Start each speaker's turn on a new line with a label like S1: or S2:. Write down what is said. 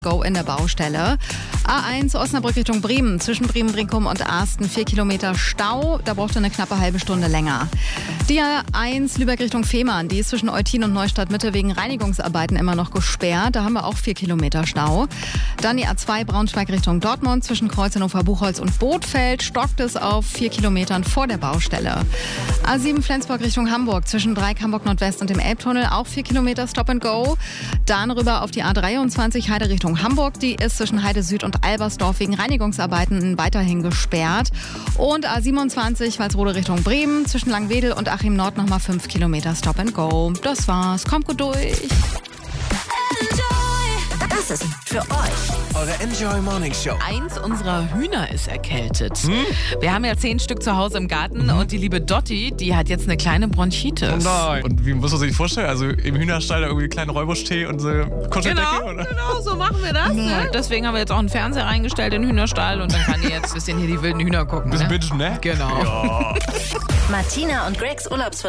S1: Go in der Baustelle. A1 Osnabrück Richtung Bremen, zwischen Bremen-Brinkum und Arsten 4 Kilometer Stau. Da braucht ihr eine knappe halbe Stunde länger. Die A1 Lübeck Richtung Fehmarn, die ist zwischen Eutin und Neustadt Mitte wegen Reinigungsarbeiten immer noch gesperrt. Da haben wir auch 4 Kilometer Stau. Dann die A2 Braunschweig Richtung Dortmund, zwischen Kreuz Hannover Buchholz und Bothfeld stockt es auf 4 Kilometern vor der Baustelle. A7 Flensburg Richtung Hamburg, zwischen Dreieck Hamburg Nordwest und dem Elbtunnel auch 4 Kilometer Stop and Go. Dann rüber auf die A23 Heide Richtung Hamburg, die ist zwischen Heide Süd und Albersdorf wegen Reinigungsarbeiten weiterhin gesperrt. Und A27 Walsrode Richtung Bremen, zwischen Langwedel und Achim Nord nochmal 5 Kilometer Stop and Go. Das war's, kommt gut durch.
S2: Das ist für euch
S3: eure Enjoy Morning Show.
S4: Eins unserer Hühner ist erkältet. Wir haben ja 10 Stück zu Hause im Garten und die liebe Dotti, die hat jetzt eine kleine Bronchitis.
S5: Oh nein. Und wie muss man sich das vorstellen? Also im Hühnerstall da irgendwie kleinen Räubusch-Tee und so Kuscheldecke? Oder?
S4: Genau, so machen wir das. Ne? Deswegen haben wir jetzt auch einen Fernseher reingestellt in den Hühnerstall und dann kann die jetzt ein bisschen hier die wilden Hühner gucken.
S5: Bisschen
S4: Ne?
S5: bingen, ne?
S4: Genau.
S5: Ja.
S2: Martina und Gregs Urlaubsvertrag